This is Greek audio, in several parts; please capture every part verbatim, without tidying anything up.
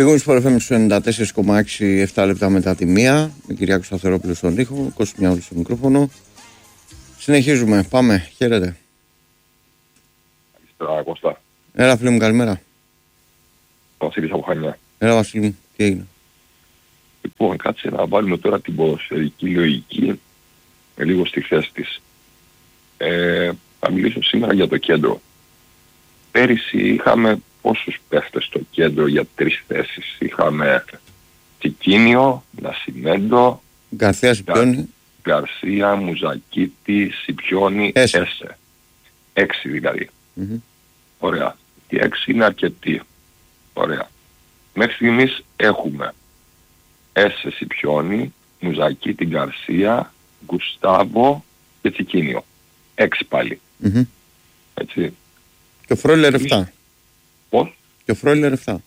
Πήγαμε στο εφ εμ στο ενενήντα τέσσερα κόμμα έξι, επτά λεπτά μετά τη μία. Με Κυριάκο Σταθερόπουλο στον ήχο, Κώστας Μιαούλης στο μικρόφωνο. Συνεχίζουμε. Πάμε. Χαίρετε. Καλησπέρα, Κώστα. Έλα, φίλε μου, καλημέρα. Βασίλης από Χανιά. Έλα, Βασίλη μου, τι έγινε? Λοιπόν, κάτσε να βάλουμε τώρα την ποδοσφαιρική λογική λίγο στη θέση της. Ε, θα μιλήσω σήμερα για το κέντρο. Πέρυσι είχαμε πόσους παίχτες στο κέντρο για τρεις θέσεις? Είχαμε Τσικίνιο, Νασιμέντο, Γκαρσία, Σιπιόνι, Γκαρσία, Μουζακίτη, Σιπιόνι, Έσε. Έσε. Έξι δηλαδή. Mm-hmm. Ωραία. Οι έξι είναι αρκετοί. Ωραία. Μέχρι στιγμής έχουμε Έσε, Σιπιόνι, Μουζακίτη, Γκαρσία, Γκουστάβο και Τσικίνιο. Έξι πάλι. Mm-hmm. Έτσι. Και ο Φρόιλερ επτά. Πώς? Και ο Φρόιλερ επτά.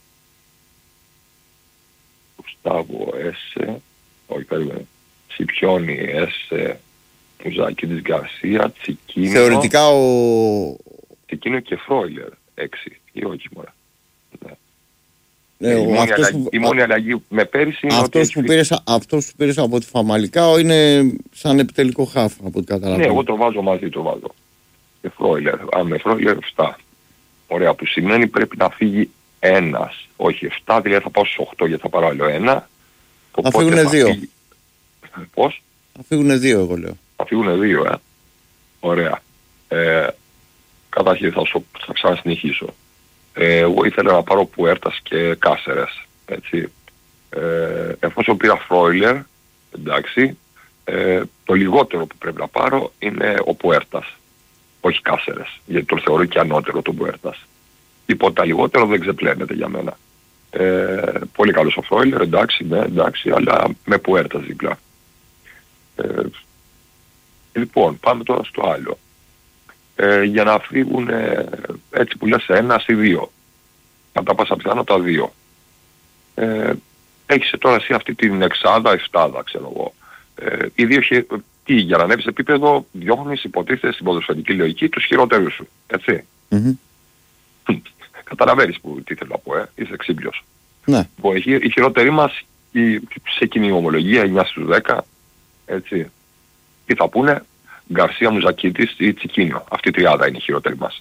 Γκουστάβο, Έσε, όχι περίμενε. Σιπιόνι, Έσε, Μουζακίτης, Γκαρσία, Τσικίνιο. Θεωρητικά ο... Τσικίνιο και Φρόιλερ. Έξι. Ή όχι μωρά. Ναι. Ναι, η, ο, μόνη αυτός αλλαγή, που... η μόνη αλλαγή με πέρυσι είναι αυτός ότι... που, πήρες, αυτός που πήρες από τη Φαμαλικά είναι σαν επιτελικό χάφ από ό,τι καταλαβαίνω. Ναι, εγώ το βάζω μαζί, το βάζω. Και Φρόιλερ. Αν με Φρόιλερ επτά. Ωραία, που σημαίνει πρέπει να φύγει ένας. Όχι επτά, δηλαδή θα πάω στους οκτώ γιατί θα πάρω άλλο ένα. Θα φύγουνε δύο. Φύγει... Πώς? Θα φύγουνε δύο, εγώ λέω. Θα φύγουνε δύο, ε. Ωραία. Ε, καταρχήν θα, σου, θα ξανασυνεχίσω. Ε, εγώ ήθελα να πάρω Πουέρτας και Κάσερες. Έτσι. Ε, εφόσον πήρα Φρόιλερ, εντάξει, ε, το λιγότερο που πρέπει να πάρω είναι ο Πουέρτας. Όχι Κάσερες, γιατί τον θεωρώ και ανώτερο τον Πουέρτας. Τίποτα λιγότερο δεν ξεπλένεται για μένα. Ε, πολύ καλός ο Φρόιλερ, εντάξει, ναι, εντάξει, αλλά με Πουέρτας δίπλα. Ε, λοιπόν, πάμε τώρα στο άλλο. Ε, για να φύγουν ε, έτσι που λες ένας ή δύο. Κατά πάσα πιθανότητα δύο. Ε, έχεις τώρα εσύ αυτή την εξάδα, εφτάδα, ξέρω εγώ. Ε, οι δύο, τι, για να ανέβεις επίπεδο, διώχνεις, υποτίθεται στην ποδοσφαιρική λογική τους χειρότερους σου. Έτσι. Mm-hmm. Καταλαβαίνεις που τι θέλω να πω, ε. Είσαι ξύμπλιος. Ναι. Λοιπόν, οι, οι χειρότεροι μας, οι, σε κοινή ομολογία, εννιά στους δέκα, έτσι. Τι θα πούνε? Γκαρσία, Μουζακίτης ή Τσικίνιο. Αυτή η τριάδα είναι η χειρότερη μας.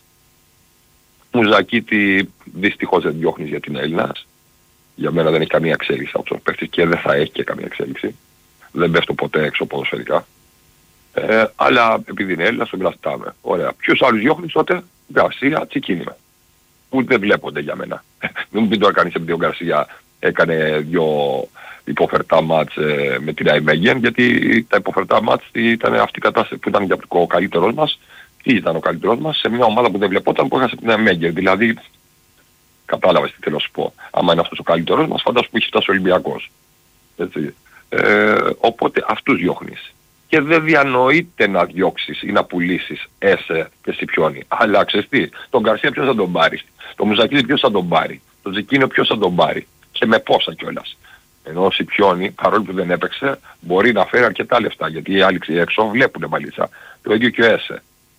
Μουζακίτη δυστυχώς δεν διώχνεις γιατί είναι Έλληνας. Για μένα δεν έχει καμία εξέλιξη αυτός ο παίκτης και δεν θα έχει και καμία εξέλιξη. Δεν πέφτω ποτέ έξω ποδοσφαιρικά. Ε, αλλά επειδή είναι Έλληνας τον κρατάμε. Ωραία. Ποιους άλλους διώχνεις τότε? Γκαρσία, Τσικίνιο. Που δεν βλέπονται για μένα. Μην μου πει τώρα κανείς επειδή ο Γκαρσία έκανε δύο υποφερτά μάτς ε, με την Αϊμέγεν, γιατί τα υποφερτά μάτς ήταν αυτή η κατάσταση που ήταν για ο καλύτερος μας. Τι ήταν ο καλύτερος μας? Σε μια ομάδα που δεν βλεπόταν που έχασε την Αϊμέγεν. Δηλαδή, κατάλαβες τι θέλω να σου πω. Άμα είναι αυτός ο καλύτερος μας, φαντάσου που έχει φτάσει ο Ολυμπιακός. Έτσι. Ε, οπότε αυτούς διώχνεις. Και δεν διανοείται να διώξεις ή να πουλήσεις Έσε και Σιπιόνι. Αλλά ξέρεις τι, τον Γκαρσία ποιος θα τον πάρει? Τον Μουζακίδη ποιος θα τον πάρει? Τον Τζικίνιο ποιος θα τον πάρει? Και με πόσα κιόλας? Ενώ ο Σιπιόνι, παρόλο που δεν έπαιξε, μπορεί να φέρει αρκετά λεφτά, γιατί οι άλλοι έξω βλέπουνε μάλιστα. Το ίδιο και ο Έσε.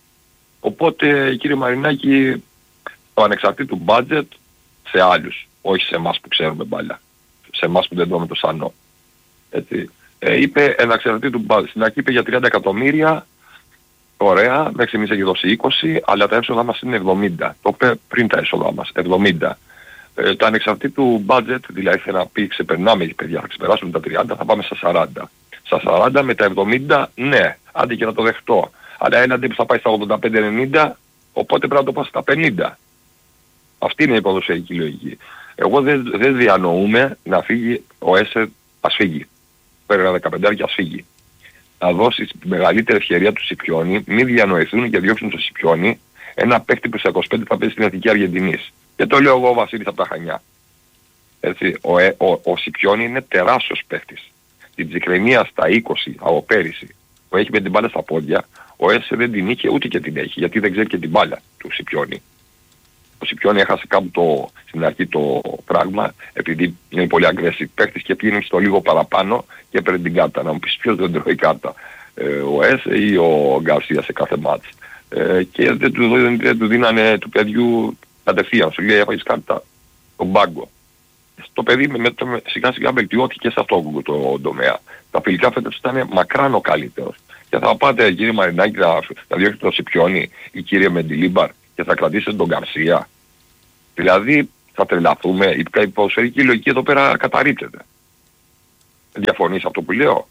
Οπότε, κύριε Μαρινάκη, το ανεξαρτήτου budget σε άλλους, όχι σε εμάς που ξέρουμε μπάλα. Σε εμάς που δεν δούμε το σανό. Έτσι. Ε, είπε ανεξαρτήτου budget. Στην αρχή είπε για τριάντα εκατομμύρια, ωραία, μέχρι εμείς έχει δώσει είκοσι, αλλά τα έσοδα μας είναι εβδομήντα. Το είπε πριν τα έσοδα μας, εβδομήντα. Ε, τα ανεξαρτήτου budget, δηλαδή θέλει να πει ξεπερνάμε, παιδιά, θα ξεπεράσουμε τα τριάντα, θα πάμε στα σαράντα. Στα σαράντα με τα εβδομήντα, ναι, άντε και να το δεχτώ. Αλλά έναντι που θα πάει στα ογδόντα πέντε ενενήντα, οπότε πρέπει να το πάω στα πενήντα. Αυτή είναι η ποδοσφαιρική λογική. Εγώ δεν, δεν διανοούμε να φύγει ο Έσε, ας φύγει. Πέρα ένα δεκαπεντάρι και ας φύγει. Να δώσει τη μεγαλύτερη ευκαιρία του Σιπιόνι, μην διανοηθούν και διώξουν το Σιπιόνι, ένα παίκτη που στα είκοσι πέντε θα παίζει στην Εθνική Αργεντινής. Και το λέω εγώ ο Βασίλης από τα Χανιά. Έτσι, ο, ο, ο, ο Σιπιόνι είναι τεράστιος παίκτης. Την ψυχραιμία στα είκοσι από πέρυσι που έχει με την μπάλα στα πόδια, ο Έσε δεν την είχε ούτε και την έχει, γιατί δεν ξέρει και την μπάλα του Σιπιόνι. Ο Σιπιόνι έχασε κάπου το, στην αρχή το πράγμα, επειδή είναι πολύ aggressive παίκτης και πήγαινε στο λίγο παραπάνω και έπαιρνε την κάρτα. Να μου πεις ποιος δεν τρώει κάρτα, ε, ο Έσε ή ο Γκαρσία σε κάθε μάτς. Ε, και δεν του, δεν, δεν του δίνανε του παιδιού κατευθείαν, σου λέει έχεις κάρτα, τον πάγκο. το παιδί με, με, με, σιγά σιγά βελτιώθηκε σε αυτό το τομέα. Τα φιλικά φέτος ήταν μακράν ο καλύτερος. Και θα πάτε κύριε Μαρινάκη, θα, θα διώξετε τον Σιπιόνι ή κύριε Μεντιλίμπαρ και θα κρατήσετε τον Γκαρσία. Δηλαδή θα τρελαθούμε, η ποδοσφαιρική λογική εδώ πέρα καταρρίπτεται. Διαφωνείς αυτό που λέω?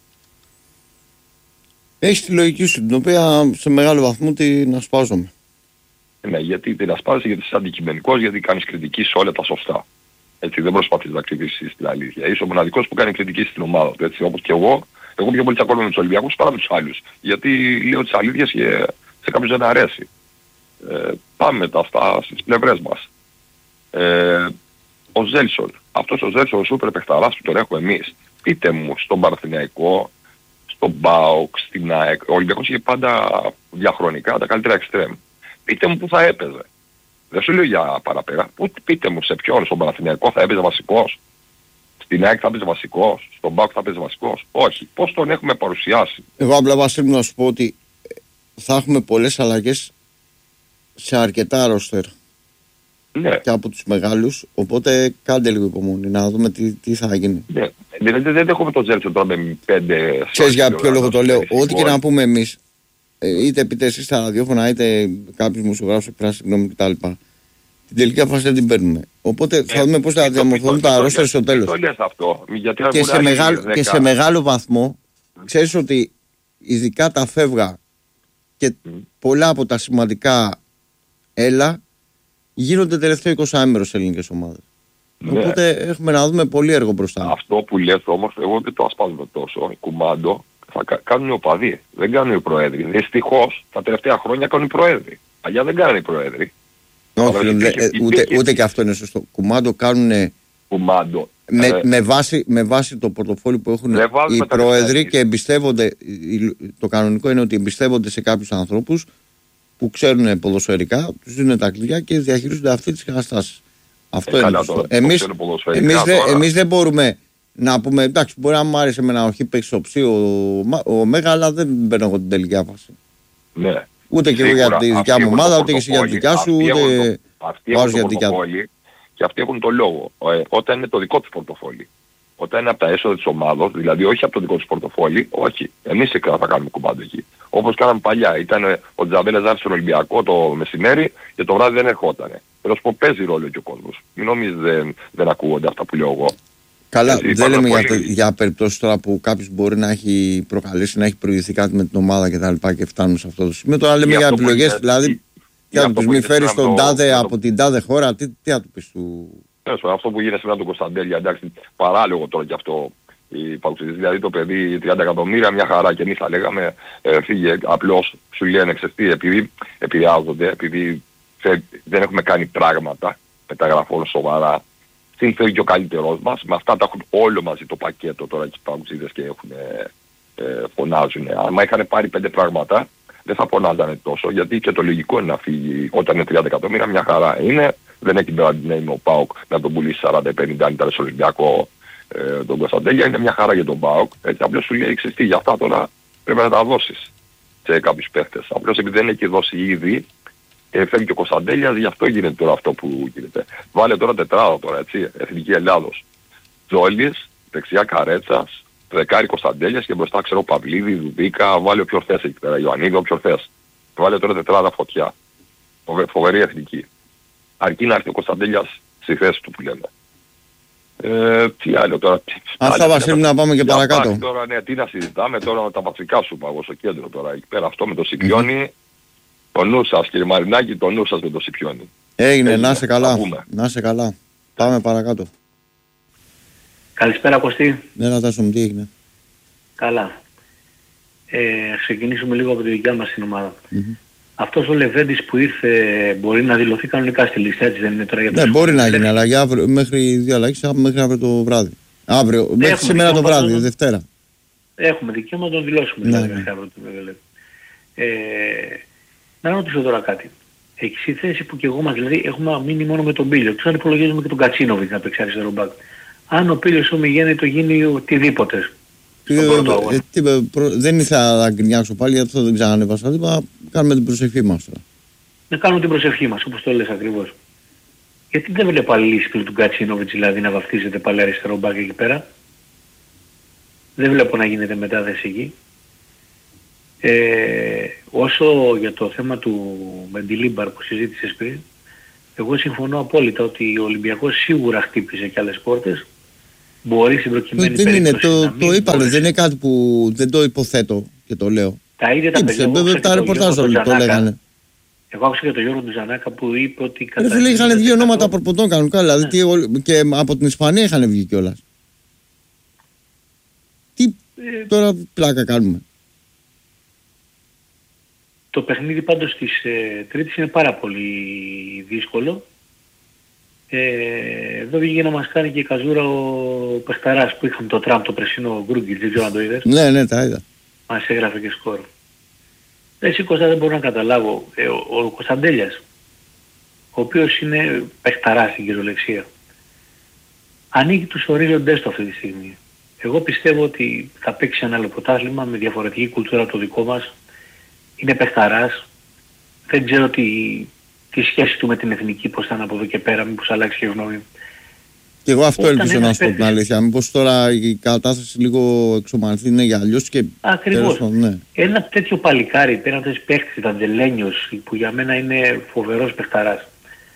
Έχεις τη λογική σου, την οποία σε μεγάλο βαθμό την ασπάζομαι. Ναι, γιατί την ασπάζεσαι, γιατί είσαι αντικειμενικός, γιατί κάνεις κριτική σε όλα τα σωστά. Έτσι, δεν προσπαθείς να κριτήσεις την αλήθεια. Είσαι ο μοναδικός που κάνει κριτική στην ομάδα του. Έτσι, όπως και εγώ, εγώ πιο πολύ τσακώνομαι με τους Ολυμπιακούς παρά με τους άλλους. Γιατί λέω τις αλήθειες και σε κάποιους δεν αρέσει. Ε, πάμε μετά αυτά στις πλευρές μας. Ε, ο Ζέλσον, αυτός ο Ζέλσον, ο σούπερ παιχταράς που τον έχουμε εμείς, πείτε μου στον Παναθηναϊκό, στον ΠΑΟΚ, στην ΑΕΚ, ο Ολυμπιακός είχε πάντα διαχρονικά τα καλύτερα εξτρέμ. Πείτε μου που θα έπαιζε. Δεν σου λέω για παραπέρα. Ούτε πείτε μου σε ποιον, στον Παναθηναϊκό θα έπαιζε βασικός. Στην ΑΕΚ θα έπαιζε βασικός. Στον ΠΑΟΚ θα έπαιζε βασικός. Όχι. Πώς τον έχουμε παρουσιάσει. Εγώ απλά Βασίλη να σου πω ότι θα έχουμε πολλές αλλαγές σε αρκετά ρόστερ. Ναι. Και από τους μεγάλους. Οπότε κάντε λίγο υπομονή να δούμε τι, τι θα γίνει. Ναι. Δηλαδή δεν έχουμε τον Τζέλσον τώρα με πέντε... Ξέρεις για ποιο λόγο το λέω. Ό,τι και να πούμε εμείς, είτε πείτε εσείς στα ραδιόφωνα, είτε κάποιους μουσιογράφους εκφράσει γνώμη κτλ. Την τελική φάση δεν την παίρνουμε. Οπότε θα ε, δούμε πώς θα διαμορφωθούν τα ρόστερ στο τέλος. Το λες αυτό. Γιατί και, σε μεγάλο, και σε μεγάλο βαθμό ξέρεις ότι ειδικά τα φεύγα και mm. πολλά από τα σημαντικά έλα γίνονται τελευταίο εικοσάημερο σε ελληνικές ομάδες. Ναι. Οπότε έχουμε να δούμε πολύ έργο μπροστά. Αυτό που λες όμως, εγώ δεν το ασπάζομαι τόσο. Η κουμάντο θα κάνουν οι οπαδοί, δεν κάνουν οι προέδροι. Δυστυχώς τα τελευταία χρόνια κάνουν οι προέδροι. Παλιά δεν κάνουν οι προέδροι. Όχι, δε, ε, ούτε, ούτε και αυτό είναι σωστό. Κουμάντο κάνουν κουμάντο. Με, ε, με, βάση, με βάση το πορτοφόλι που έχουν οι πρόεδροι και εμπιστεύονται. Το κανονικό είναι ότι εμπιστεύονται σε κάποιους ανθρώπους που ξέρουν ποδοσφαιρικά, τους δίνουν τα κλειδιά και διαχειρίζονται αυτή τις καταστάσεις. Αυτό ε, είναι σωστό. Εμείς, εμείς, δε, εμείς δεν μπορούμε να πούμε, εντάξει, μπορεί να μου άρεσε με ένα οχι παίξει οψί ο, ο Μέγα, αλλά δεν παίρνω εγώ την τελική άφαση. Ναι. Ούτε και εγώ για τη δικιά μου ομάδα, ούτε και εσύ για τη δικιά σου, ούτε βάζω για τη δικιά του. Και αυτοί έχουν το λόγο. Ε, όταν είναι το δικό τους πορτοφόλι. Όταν είναι από τα έσοδα της ομάδας, δηλαδή όχι από το δικό τους πορτοφόλι, όχι. Εμείς θα κάνουμε κουμπάντο εκεί. Όπως κάναμε παλιά. Ήταν ο Τζαβέλας να έρθει στον Ολυμπιακό το μεσημέρι και το βράδυ δεν ερχότανε. Θέλω να σου πω, παίζει ρόλο και ο κόσμος. Μην νομίζεις δεν, δεν ακούγονται αυτά που λέω εγώ. Καλά, έτσι, δεν λέμε για, το, για περιπτώσεις τώρα που κάποιος μπορεί να έχει προκαλέσει, να έχει προηγηθεί κάτι με την ομάδα και τα λοιπά και φτάνουν σε αυτό το σημείο. Τώρα λέμε για, για επιλογές, είναι, δηλαδή τι να τους μη φέρεις τον τάδε το, από την τάδε χώρα, τι, τι να του πεις του... Έσω, αυτό που γίνεται σήμερα τον Κωνσταντέλια, εντάξει, παράλογο τώρα και αυτό η παρουσίαση. Δηλαδή το παιδί τριάντα εκατομμύρια, μια χαρά και εμείς θα λέγαμε, ε, φύγε, απλώς σου λένε ξεστή, επειδή επηρεάζονται, επειδή σε, δεν έχουμε κάνει πράγματα μεταγραφών σοβαρά. Συν και ο καλύτερός μας, με αυτά τα έχουν όλο μαζί το πακέτο τώρα και οι παγκοσίδες και έχουν, ε, ε, φωνάζουν. Αν είχαν πάρει πέντε πράγματα, δεν θα φωνάζανε τόσο, γιατί και το λογικό είναι να φύγει όταν είναι τριάντα εκατομμύρια, μια χαρά είναι. Δεν έχει την brand name ο ΠΑΟΚ να τον πουλήσει σαράντα πενήντα αν ήταν στο Ολυμπιακό ε, τον Κωνσταντέλια, είναι μια χαρά για τον ΠΑΟΚ. Έτσι απλώς σου λέει, ξέρεις τι, για αυτά τώρα πρέπει να τα δώσεις σε κάποιους παίχτες. Απλώς επειδή δεν έχει δώσει ήδη, Ε, φεύγει και ο Κωνσταντέλιας, γι' αυτό γίνεται τώρα αυτό που γίνεται. Βάλε τώρα τετράδα τώρα, έτσι, Εθνική Ελλάδος. Τζόλης, δεξιά Καρέτσας, δεκάρι Κωνσταντέλιας και μπροστά ξέρω Παυλίδη, Δουβίκα, βάλε όποιο θες εκεί πέρα, Ιωαννίδη, όποιο θες. Βάλε τώρα τετράδα φωτιά. Φοβε, φοβερή εθνική. Αρκεί να έρθει ο Κωνσταντέλιας στη θέση του που λέμε. Ε, τι άλλο τώρα. Αυτά Βασίλη να πάμε και παρακάτω. Τώρα, ναι, τι να συζητάμε τώρα τα βασικά σου πάω στο κέντρο τώρα. Εκεί πέρα αυτό με το Σιπιόνι. Το νου σας κύριε Μαρινάκη, το νου σας με το Σιπιόνι. Έγινε, Έγινε, να είσαι καλά. Να είσαι καλά. Πάμε παρακάτω. Καλησπέρα Κωστή. Ναι, να τάσω μου, τι έγινε. Καλά. Ε, ξεκινήσουμε λίγο από τη δικιά μας την ομάδα. Mm-hmm. Αυτός ο Λεβέντης που ήρθε μπορεί να δηλωθεί κανονικά στη λίστα, έτσι δεν είναι τώρα για το... Ναι, μπορεί να γίνει, αλλά για αύριο, μέχρι δύο αλλαγές μέχρι αύριο το βράδυ. Αύριο, μέχρι έχουμε σήμερα το βράδυ, τον... Δευτέρα. Έχουμε δικαίωμα να τον δηλώσουμε. Ναι, δηλαδή, ναι. Αύριο, ε, να ρωτήσω τώρα κάτι. Έχει η θέση που και εγώ μας δηλαδή έχουμε μείνει μόνο με τον Πίλιο. Τους αν υπολογίζουμε και τον Κατσίνοβιτ να παίξει αριστερό μπακ. Αν ο Πίλιος ο Μιγέννητο γίνει οτιδήποτε. Ε, ε, τι, προ, δεν ήθελα να γκρινιάξω πάλι, γιατί αυτό δεν ξανανέβασα. Είπα, κάνουμε την προσευχή μας τώρα. Να κάνουμε την προσευχή μας, όπως το λες ακριβώς. Γιατί δεν βλέπω άλλη λύση του Γκατσίνοβιτς, δηλαδή να βαφτίζεται πάλι αριστερό μπακ εκεί πέρα. Δεν βλέπω να γίνεται μετάθεση εκεί. Ε, όσο για το θέμα του Μεντιλίμπαρ που συζήτησες πριν, εγώ συμφωνώ απόλυτα ότι ο Ολυμπιακός σίγουρα χτύπησε και άλλες πόρτες. Μπορεί στην προκειμένη δεν περίπτωση είναι, το, να το είπαμε, δεν είναι κάτι που δεν το υποθέτω και το λέω. Τα ίδια τα παιδιά. Βέβαια τα ρεπορτάζ όλοι το λέγανε. Εγώ άκουσα και τον Γιώργο Τζανάκα που είπε ότι... Ρε φίλε, είχαν βγει ονόματα προπονητών κανονικά, δηλαδή ναι. Και από την Ισπανία είχαν βγει κιόλας. Τι ε, τώρα πλάκα κάνουμε. Το παιχνίδι πάντως της ε, Τρίτης είναι πάρα πολύ δύσκολο. Ε, εδώ βγήκε να μας κάνει και η καζούρα ο Πεχταράς που είχαμε το Τραμπ το πρεσίνο Γκρούγκιτ, δεν ξέρω αν το είδες. Ναι, ναι, τα είδα. Μας έγραφε και σκορ. Εσύ Κώστα δεν μπορώ να καταλάβω. Ε, ο, ο Κωνσταντέλιας, ο οποίος είναι παιχταράς στην κυριολεξία, ανοίγει τους ορίζοντές του αυτή τη στιγμή. Εγώ πιστεύω ότι θα παίξει ένα άλλο πρωτάθλημα με διαφορετική κουλτούρα από το δικό μας. Είναι παιχταράς. Δεν ξέρω τι, τι σχέση του με την εθνική, πώς θα είναι από εδώ και πέρα, μήπως αλλάξει και γνώμη. Και εγώ αυτό ελπίζω να σου πω την αλήθεια. Μήπως τώρα η κατάσταση λίγο εξομαλθεί είναι για αλλιώς και... Ακριβώς. Ναι. Ένα τέτοιο παλικάρι, ένα τέτοιο παίχτης, Δαντελένιος, που για μένα είναι φοβερός παιχταράς.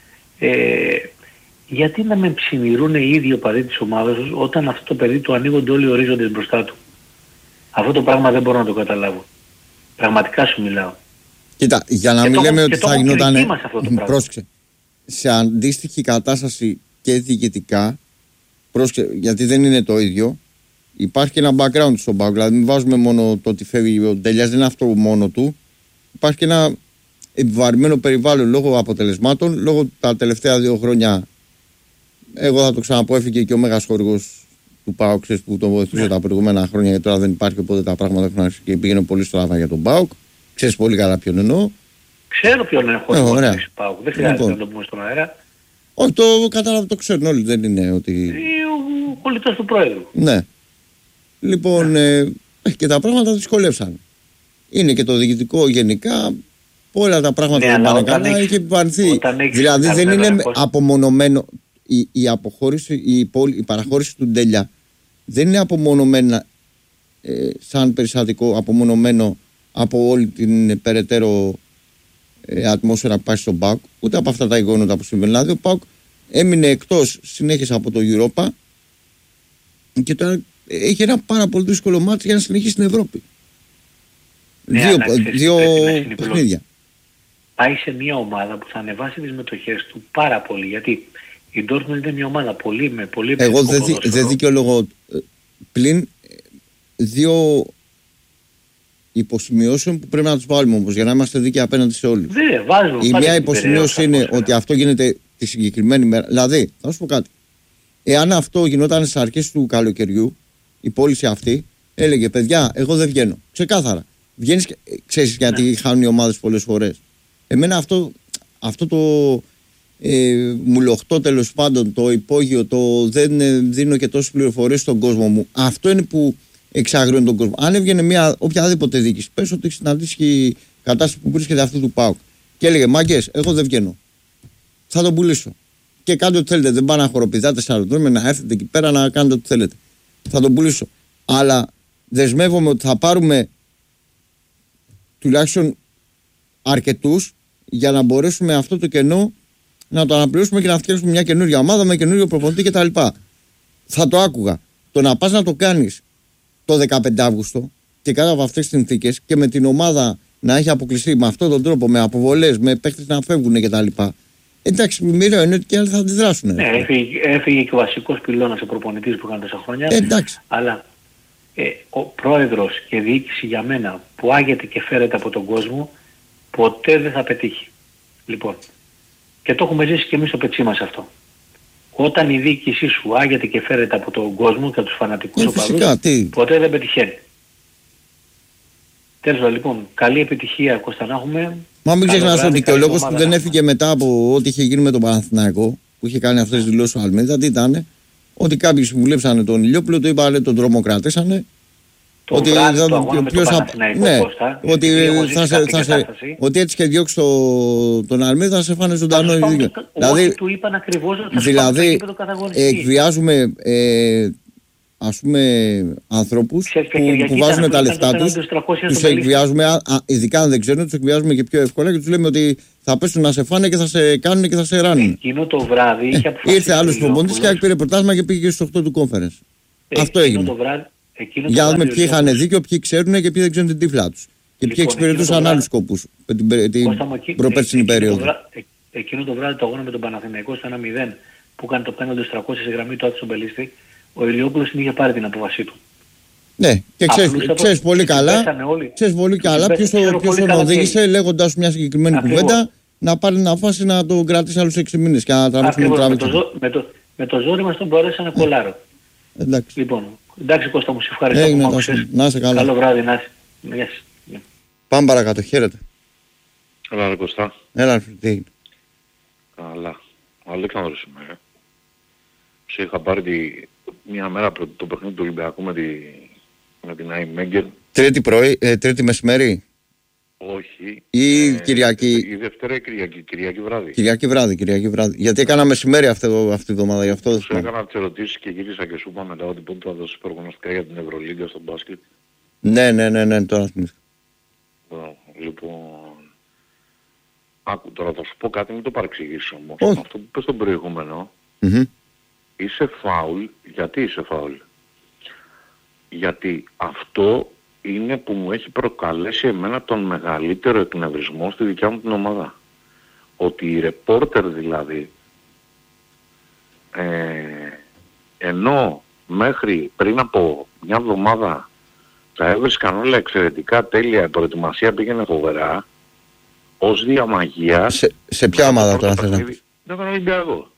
Ε, γιατί να με ψημιρούν οι ίδιοι οπαδοί της ομάδας τους όταν αυτό το παιδί του ανοίγονται όλοι οι ορίζοντες μπροστά του. Αυτό το πράγμα δεν μπορώ να το καταλάβω. Πραγματικά σου μιλάω. Κοίτα, για να και μην λέμε ότι θα γινόταν... Πρόσεξε. Σε αντίστοιχη κατάσταση και διοικητικά, πρόσεξε, γιατί δεν είναι το ίδιο, υπάρχει και ένα background στον ΠΑΟΚ. Δηλαδή, μην βάζουμε μόνο το ότι φεύγει ο Ντέλιας, δεν είναι αυτό μόνο του. Υπάρχει και ένα επιβαρημένο περιβάλλον λόγω αποτελεσμάτων, λόγω τα τελευταία δύο χρόνια. Εγώ θα το ξαναπώ, έφυγε και ο μέγας χορηγός του ΠΑΟΚ που τον βοηθούσε yeah. τα προηγούμενα χρόνια, γιατί τώρα δεν υπάρχει, οπότε τα πράγματα έχουν αρχίσει και πήγαινε πολύ στραβά για τον ΠΑΟΚ. Ξέρεις πολύ καλά ποιον εννοώ. Ξέρω ποιον είναι χορηγός του ΠΑΟΚ. Δεν χρειάζεται λοιπόν να το πούμε στον αέρα. Όχι, το κατάλαβα, το ξέρουν όλοι, δεν είναι ότι... Ο πολιτός του Πρόεδρου. Ναι. Λοιπόν, yeah. ε, και τα πράγματα δυσκολεύσαν. Είναι και το διοικητικό γενικά, όλα τα πράγματα ναι, δεν πάνε καλά, έχει επιβαρυνθεί. Δηλαδή δεν είναι πώς... απομονωμένο, η, η, αποχώρηση, η, πόλη, η παραχώρηση του Ντέλια δεν είναι απομονωμένα ε, σαν περιστατικό, απομονωμένο από όλη την περαιτέρω ε, ατμόσφαιρα που πάει στον ΠΑΟΚ, ούτε από αυτά τα εικόνα που συμβαίνουν. Δηλαδή ο ΠΑΟΚ έμεινε εκτός συνέχεια από το Europa και τώρα έχει ένα πάρα πολύ δύσκολο μάτι για να συνεχίσει στην Ευρώπη. Ναι, δύο δύο παιχνίδια. Πάει σε μια ομάδα που θα ανεβάσει τις μετοχές του πάρα πολύ, γιατί η Dortmund είναι μια ομάδα πολύ με πολύ... Εγώ δεν δε δικαιολογώ πλην δύο υποσημειώσεων που πρέπει να τους βάλουμε όμως για να είμαστε δίκαιοι απέναντι σε όλους. Δεν, βάζω, η μια υποσημείωση είναι ότι αυτό γίνεται τη συγκεκριμένη μέρα. Δηλαδή, θα σου πω κάτι. Εάν αυτό γινόταν στις αρχές του καλοκαιριού, η πώληση αυτή έλεγε παιδιά, εγώ δεν βγαίνω. Ξεκάθαρα. Βγαίνεις και ξέρεις γιατί ναι. χάνουν οι ομάδες πολλές φορές. Εμένα αυτό, αυτό το ε, μουλοχτό τέλος πάντων, το υπόγειο, το δεν ε, δίνω και τόσες πληροφορίες στον κόσμο μου, αυτό είναι που εξαγριώνει τον κόσμο. Αν έβγαινε μια οποιαδήποτε διοίκηση, πες ότι στην αντίστοιχη κατάσταση που βρίσκεται αυτή του ΠΑΟΚ και έλεγε μάγκες, εγώ δεν βγαίνω. Θα τον πουλήσω. Και κάντε ό,τι θέλετε. Δεν πάνε να χοροπηδάτε σε αεροδρόμια, να έρθετε εκεί πέρα να κάνετε ό,τι θέλετε. Θα τον πουλήσω. Αλλά δεσμεύομαι ότι θα πάρουμε τουλάχιστον αρκετούς για να μπορέσουμε αυτό το κενό να το αναπληρώσουμε και να φτιάξουμε μια καινούργια ομάδα με καινούργιο προπονητή κτλ. Θα το άκουγα. Το να πας να το κάνεις το δεκαπέντε Αυγούστου και κάτω από αυτές τις συνθήκες και με την ομάδα να έχει αποκλειστεί με αυτόν τον τρόπο, με αποβολές, με παίχτες να φεύγουν κτλ. Εντάξει, μοιραίο είναι ότι και άλλοι θα αντιδράσουν. Ναι, έφυγε, έφυγε και ο βασικός πυλώνας ο προπονητής που έκανε τόσα χρόνια. Ε, εντάξει. Αλλά ε, ο πρόεδρος και διοίκηση για μένα που άγεται και φέρεται από τον κόσμο ποτέ δεν θα πετύχει. Λοιπόν, και το έχουμε ζήσει και εμείς στο πετσί μας αυτό. Όταν η διοίκησή σου άγεται και φέρεται από τον κόσμο και από τους φανατικούς οπαδούς, ποτέ δεν πετυχαίνει. Τέλος λοιπόν, καλή επιτυχία Κώστα να έχουμε. Μα μην ξεχνάς ότι και ο λόγος που δεν έφυγε μετά από ό,τι είχε γίνει με τον Παναθηναϊκό, που είχε κάνει αυτές τις δηλώσεις ο Αλμέιδα, τι ήταν, ότι κάποιοι συμβουλέψανε τον Ηλιόπουλο, το είπανε, τον τρομοκρατήσανε Το ότι βράδυ θα, του αγώνα με τον Παναθηναϊκό, ναι, Κώστα, ότι, θα σε, θα σε, ότι έτσι και διώξει το, τον Αλμίδα θα σε φάνε ζωντανό. Δηλαδή, όχι, του είπαν ακριβώς ότι θα δηλαδή, σου πάρουν εκβιάζουμε ε, ας πούμε ανθρώπους που, που βάζουν τα λεφτά τους, τους εκβιάζουμε, α, α, ειδικά αν δεν ξέρουν, τους εκβιάζουμε και πιο εύκολα και τους λέμε ότι θα πέσουν να σε φάνε και θα σε κάνουν και θα σε ράνουν. Εκείνο το βράδυ ε, είχε αποφασίσει. Ήρθε άλλος προπονητής και πήρε πρωτάθλημα και πήγε στους οκτώ του conference. Ε, Αυτό έγινε. Το βράδυ, Για να δούμε ποιοι είχαν δίκιο, ποιοι ξέρουν και ποιοι δεν ξέρουν την τύφλα τους. Και ποιοι εξυπηρετούσαν άλλους σκοπούς την προπέρσινη περίοδο. Εκείνο το βράδυ το αγώνα με τον Παναθηναϊκό στο ένα μηδέν που έκανε το πέναλτι στους τριακόσια σε γραμμή του Άδη Μπελίστη, ο Ηλιόπουλος την είχε πάρει την απόφασή του. Ναι, και ξέρεις, ξέρεις πολύ καλά, ξέρεις πολύ καλά ποιος τον οδήγησε λέγοντας μια συγκεκριμένη Ακριβώς. κουβέντα να πάρει την απόφαση να τον κρατήσει άλλους έξι μήνες και να τραβήξουμε τον τραβήξο. Με, το, με, το, με το ζόρι μας τον μπορέσα να κολλάρω. Εντάξει. Λοιπόν, εντάξει Κώστα μου, σε ευχαριστώ Έγινε, που μ' άκουσες. Να είσαι καλά. Καλό βράδυ, να είσαι. Yes. Πάμε παρακάτω, χαίρετε. Έλα ρε Κωστά. Έλα, τι έγινε. Καλά. Ο Αλέξανδρος είμαι. Ε. Σε είχα πάρει τη... μια μέρα πριν το παιχνίδι του Ολυμπιακού με, τη... με την Άι Μέγκερ. Τρίτη πρωί, ε, τρίτη μεσημέρι. Όχι. Ή ε, Κυριακή. Η Δευτέρα ή Κυριακή, Κυριακή βράδυ. Κυριακή βράδυ, Κυριακή βράδυ. Γιατί έκανα μεσημέρι αυτή, αυτή τη εβδομάδα, γι' αυτό δεν σου έκανα τις ερωτήσεις και γύρισα και σου είπα μετά ότι πότε θα δώσεις προγνωστικά για την Ευρωλίγκα στο μπάσκετ. Ναι, ναι, ναι, ναι, τώρα θυμήθηκα. Λοιπόν, άκου τώρα θα σου πω κάτι, μην το παρεξηγήσεις όμως. Oh. Αυτό που είπες στον προηγούμενο, mm-hmm. είσαι φάουλ. Γιατί είσαι φάουλ? Γιατί αυτό είναι που μου έχει προκαλέσει εμένα τον μεγαλύτερο εκνευρισμό στη δικιά μου την ομάδα. Ότι οι ρεπόρτερ δηλαδή, ε, ενώ μέχρι πριν από μια εβδομάδα τα έβρισκαν όλα εξαιρετικά τέλεια, η προετοιμασία πήγαινε φοβερά, ως διαμαγείας... Σε, σε ποια ομάδα τώρα θες να πεις? Δεν ήταν Ολυμπιακό.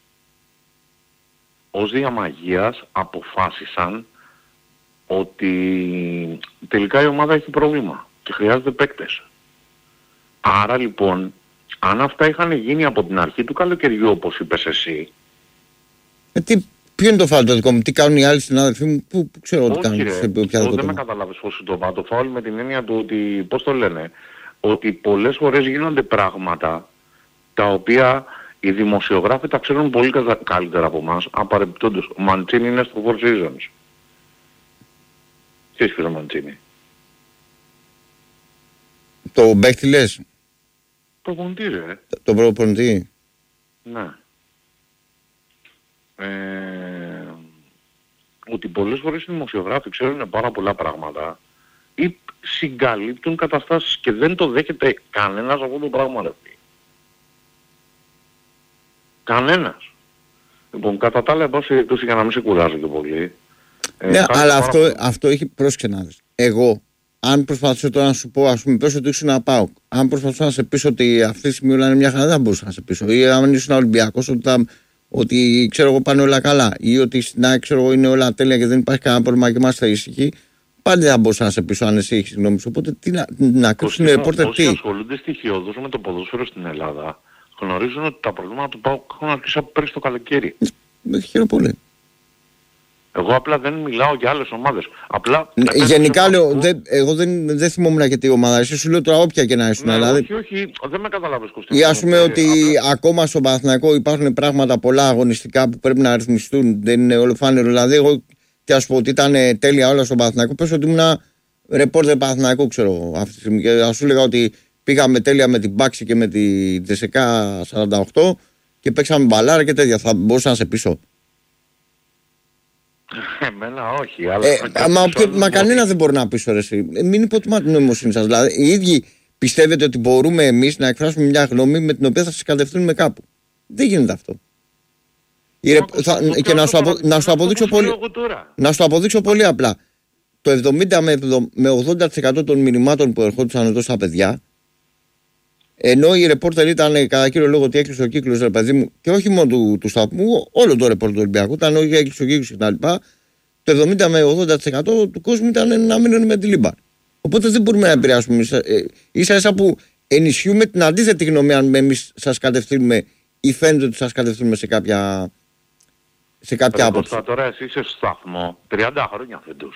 Ως διαμαγείας αποφάσισαν ότι τελικά η ομάδα έχει πρόβλημα και χρειάζεται παίκτες. Άρα λοιπόν, αν αυτά είχαν γίνει από την αρχή του καλοκαιριού όπως είπες εσύ... Ε, τι, ποιο είναι το φάουλ το δικό μου, τι κάνουν οι άλλοι συνάδελφοί μου, που, που ξέρω ότι κάνουν. Όχι ρε, δεν με καταλάβεις πώς σου το πάω. Το φάουλ με την έννοια του ότι, πώς το λένε, ότι πολλές φορές γίνονται πράγματα τα οποία οι δημοσιογράφοι τα ξέρουν πολύ καλύτερα από εμάς. Απαρεπιπτόντως, ο Μαντσίνη είναι στο Four Seasons. Τι είσαι ο Μαντσίνη? Το παίκτη λες? Προπονητή ρε. Το προπονητή. Ναι. Ε, ότι πολλές φορές οι δημοσιογράφοι ξέρουν πάρα πολλά πράγματα ή συγκαλύπτουν καταστάσεις και δεν το δέχεται κανένας αυτό το πράγμα ρε. Κανένας. Λοιπόν, κατά τα άλλα, τόσο για να μην σε κουράζω και πολύ. Ναι, ε, αλλά αυτό, πάρα... αυτό έχει, πρόσεξε να δεις. Εγώ, αν προσπαθήσω τώρα να σου πω, ας πούμε, πες ότι ήσουν να πάω, αν προσπαθήσω να σε πείσω ότι αυτή τη στιγμή όλα είναι μια χαρά, δεν μπορούσα να σε πείσω. Ή αν ήσουν Ολυμπιακός, ότι, θα, ότι ξέρω εγώ πάνε όλα καλά. Ή ότι να ξέρω εγώ είναι όλα τέλεια και δεν υπάρχει κανένα πρόβλημα και είμαστε ήσυχοι. Πάντα δεν μπορούσα να σε πείσω αν εσύ έχεις γνώμη σου. Οπότε τι να, να κρύψουν οι ρεπόρτερ τι. Όσοι ασχολούνται στοιχειώδως με το ποδόσφαιρο στην Ελλάδα, γνωρίζουν ότι τα προβλήματα του ΠΑΟΚ έχουν αρχίσει από πέρυσι το καλοκαίρι. Με χαίρομαι πολύ. Εγώ απλά δεν μιλάω για άλλες ομάδες. Απλά... Ναι, γενικά λέω, που... δε, εγώ δεν, δεν θυμόμουν και τι ομάδα. Εσύ σου λέω τώρα όποια και να ήσουν. Ναι, δηλαδή... όχι, όχι, δεν με καταλάβεις Κωστή. Ή ας πούμε ότι απλά... ακόμα στο Παναθηναϊκό υπάρχουν πράγματα πολλά αγωνιστικά που πρέπει να ρυθμιστούν. Δεν είναι ολοφάνερο. Δηλαδή, εγώ τι ας πω ότι ήταν τέλεια όλα στο Παναθηναϊκό. Πες ότι ήμουν ρεπόρτερ Παναθηναϊκού, ξέρω αυτή τη στιγμή. Και ας σου έλεγα ότι πήγαμε τέλεια με την Πάξη και με τη Δεσεκά σαράντα οκτώ και παίξαμε μπαλάρα και τέτοια. Θα μπορούσα να σε πείσω. Εμένα όχι, αλλά... Ε, μα μα, μα κανένα δεν μπορεί να πει εσύ. Ε, μην υποτιμάτε την νοημοσύνη σας. Δηλαδή, οι ίδιοι πιστεύετε ότι μπορούμε εμείς να εκφράσουμε μια γνώμη με την οποία θα σας κατευθύνουμε κάπου. Δεν γίνεται αυτό. Ρε, θα, και να σου, απο, να σου αποδείξω πολύ, να σου αποδείξω πολύ απλά. Το εβδομήντα με ογδόντα τοις εκατό των μηνυμάτων που ερχόντουσαν εδώ στα παιδιά, ενώ οι ρεπόρτερ ήταν κατά κύριο λόγο ότι έκλεισε ο κύκλος, ρε παιδί μου, και όχι μόνο του, του σταθμού, όλο το ρεπόρτερ του Ολυμπιακού ήταν ότι έκλεισε ο κύκλος κτλ. Το εβδομήντα με ογδόντα τοις εκατό του κόσμου ήταν να μείνουν με τη Λίμπα. Οπότε δεν μπορούμε να επηρεάσουμε. Ίσα ίσα που ενισχύουμε την αντίθετη γνώμη αν εμείς σας κατευθύνουμε ή φαίνεται ότι σας κατευθύνουμε σε κάποια, σε κάποια άποψη. Τώρα εσύ είσαι στο σταθμό τριάντα χρόνια φέτος.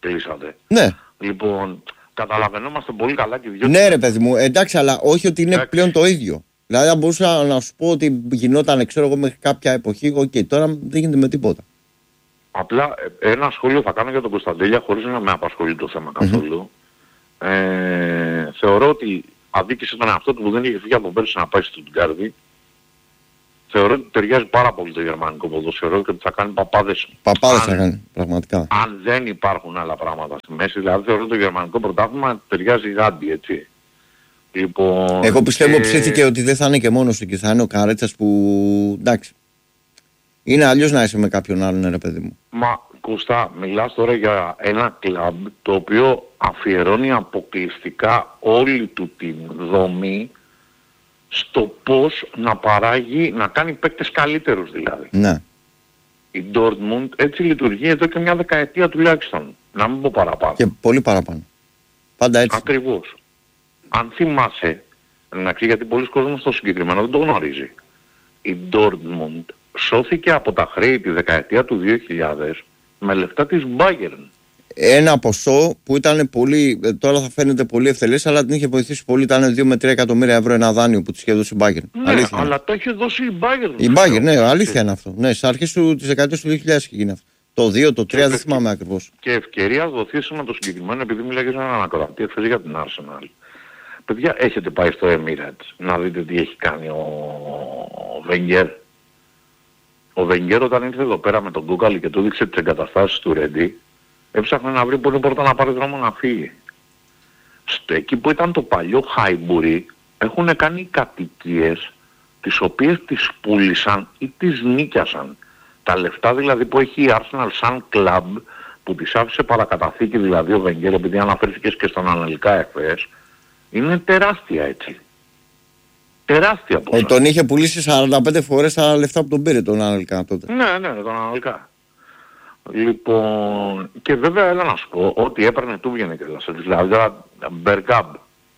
κλείσατε. Ναι. Λοιπόν, καταλαβαίνόμαστε πολύ καλά και δυο. Ναι, ρε παιδί μου, εντάξει, αλλά όχι ότι είναι εντάξει. πλέον το ίδιο. Δηλαδή, αν μπορούσα να σου πω ότι γινόταν, ξέρω εγώ, μέχρι κάποια εποχή, οκ, okay, τώρα δεν γίνεται με τίποτα. Απλά ένα σχόλιο θα κάνω για τον Κωνσταντέλια χωρίς να με απασχολεί το θέμα καθόλου. Mm-hmm. Ε, θεωρώ ότι αδίκησε τον εαυτό του που δεν είχε φύγει από πέρσι να πάει στο Στουτγκάρδι. Θεωρώ ότι ταιριάζει πάρα πολύ το γερμανικό ποδόσφαιρο και ότι θα κάνει παπάδες. Παπάδες θα κάνει, πραγματικά. Αν δεν υπάρχουν άλλα πράγματα στη μέση, δηλαδή θεωρώ ότι το γερμανικό πρωτάθλημα ταιριάζει γάντι, έτσι. Λοιπόν, εγώ πιστεύω και... ψήθηκε ότι δεν θα είναι και μόνος του και θα είναι ο Καρέτσας που, εντάξει, είναι αλλιώς να είσαι με κάποιον άλλον, ρε παιδί μου. Μα Κωστά, μιλάς τώρα για ένα κλαμπ το οποίο αφιερώνει αποκλειστικά όλη του την δομή στο πώς να παράγει, να κάνει παίκτες καλύτερους δηλαδή. Ναι. Η Dortmund έτσι λειτουργεί εδώ και μια δεκαετία τουλάχιστον, να μην πω παραπάνω. Και πολύ παραπάνω. Πάντα έτσι. Ακριβώς. Αν θυμάσαι, εντάξει, γιατί πολλοί κόσμος το συγκεκριμένο δεν το γνωρίζει. Η Dortmund σώθηκε από τα χρέη τη δεκαετία του δύο χιλιάδες με λεφτά της Bayern. Ένα ποσό που ήταν πολύ, τώρα θα φαίνεται πολύ ευθελές, αλλά την είχε βοηθήσει πολύ, ήταν δύο με τρία εκατομμύρια ευρώ ένα δάνειο που της είχε δώσει η Bayern. Ναι, αλήθεια, αλλά ναι. το είχε δώσει η Bayern. Η Bayern, ναι, αλήθεια είναι αυτό. Ναι, στις αρχές της δεκαετίας του δύο χιλιάδες είχε γίνει αυτό. Το δύο, το τρία δεν θυμάμαι ακριβώς. Και ευκαιρία δοθήσαμε το συγκεκριμένο, επειδή μιλάγε για έναν ακροατή, εχθές για την Arsenal. Παιδιά, έχετε πάει στο Emirates να δείτε τι έχει κάνει ο Wenger. Ο Wenger όταν ήρθε εδώ πέρα με τον Google και του δείξε τις εγκαταστάσεις του Ready, έψαχνε να βρει πού πρώτα να πάρει δρόμο να φύγει. Στο εκεί που ήταν το παλιό Highbury έχουν κάνει κατοικίες τις οποίες τις πούλησαν ή τις νίκιασαν. Τα λεφτά δηλαδή που έχει η Arsenal σαν club που τις άφησε παρακαταθήκη δηλαδή ο Wenger, επειδή αναφέρθηκες και στον αναλυτικά εχθές, είναι τεράστια έτσι. Τεράστια ποσά. Ο, τον είχε πουλήσει σαράντα πέντε φορές τα λεφτά που τον πήρε τον αναλυτικά τότε. Ναι, ναι, τον αναλυτικά. Λοιπόν, και βέβαια έλα να σου πω ότι έπαιρνε του βγαινε και δηλαδή, δηλαδή τώρα Μπεργκάμπ.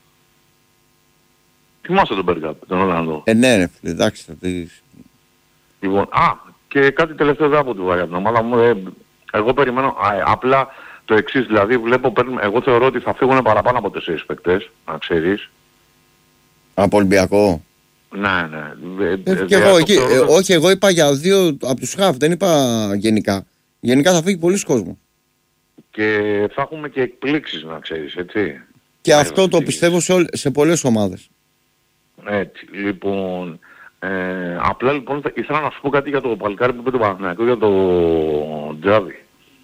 Θυμάσαι τον Μπεργκάμπ, τον Ολλανδό. Ε, ναι ρε φίλε, εντάξει θα δεις. Λοιπόν, α, και κάτι τελευταίο δεν από τη βάγια την ομάδα μου, ε, εγώ περιμένω, α, ε, απλά το εξής, δηλαδή βλέπω, παίρνουμε, εγώ θεωρώ ότι θα φύγουν παραπάνω από τέσσερις παικτές, να ξέρεις. Από Ολυμπιακό. Ναι, ναι. Ε, ε, και εγώ, εκεί, ε, όχι, εγώ είπα για δύο από τους χαφ, δεν είπα γενικά. Γενικά θα φύγει πολλοί κόσμος. Και θα έχουμε και εκπλήξεις να ξέρεις, έτσι. Και Άρα, αυτό το πιστεύω σε, όλ, σε πολλές ομάδες. Έτσι, λοιπόν, ε, απλά λοιπόν ήθελα να σου πω κάτι για το παλικάρι που είπε το Παναθηναϊκό, για το Τζάβι.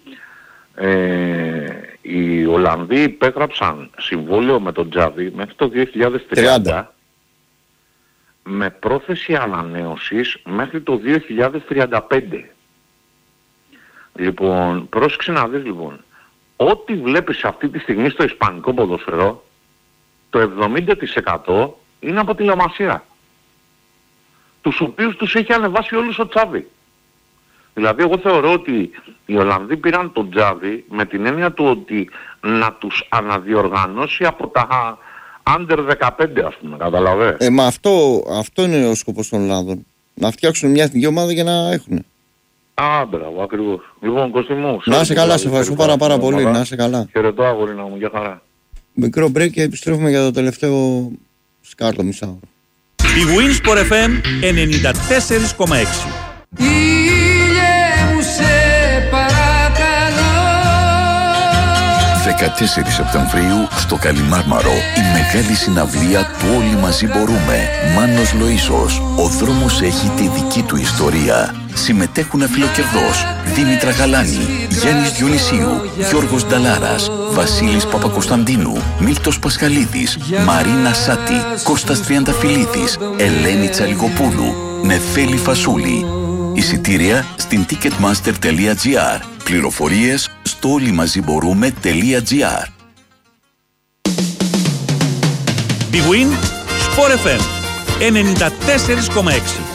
Ε, οι Ολλανδοί υπέγραψαν συμβόλαιο με τον Τζάβι μέχρι το δύο χιλιάδες τριάντα με πρόθεση ανανέωσης μέχρι το δύο χιλιάδες τριάντα πέντε. Λοιπόν, πρόσεξε να δεις λοιπόν, ό,τι βλέπεις αυτή τη στιγμή στο ισπανικό ποδοσφαιρό, το εβδομήντα τοις εκατό είναι από τη Λαμασία. Τους οποίους τους έχει ανεβάσει όλους ο Τσάβι. Δηλαδή εγώ θεωρώ ότι οι Ολλανδοί πήραν τον Τζάβι με την έννοια του ότι να τους αναδιοργανώσει από τα under δεκαπέντε ας πούμε, καταλαβαίνεις. Ε, μα αυτό, αυτό είναι ο σκοπός των Ολλανδών. Να φτιάξουν μια εθνική ομάδα για να έχουν. Α, μπράβο, ακριβώς. Λοιπόν, Κωστή μου, να είσαι καλά, σε ευχαριστώ πάρα πάρα πολύ. Να είσαι καλά. Χαιρετώ αγορίνα μου, για χαρά. Μικρό break και επιστρέφουμε για το τελευταίο σκάρτο μισάωρο. Η Winsport εφ εμ ενενήντα τέσσερα κόμμα έξι. δεκατέσσερις Σεπτεμβρίου στο Καλιμάρμαρο η μεγάλη συναυλία του Όλοι Μαζί Μπορούμε. Μάνος Λοΐσος. Ο δρόμος έχει τη δική του ιστορία. Συμμετέχουν Φιλοκερδός, Δήμητρα Γαλάνη, Γιάννης Διονυσίου, Γιώργος Νταλάρας, Βασίλης Παπακοσταντίνου, Μίλτος Πασχαλίδης, Μαρίνα Σάτη, Κώστας Τριανταφυλλίδης, Ελένη Τσαλιγοπούλου, Νεφέλη Φασούλη. Εισιτήρια στην ticketmaster τελεία gr. Πληροφορίες στο όλοιμαζιμπορούμε.gr. Big Win Sport εφ εμ ενενήντα τέσσερα κόμμα έξι.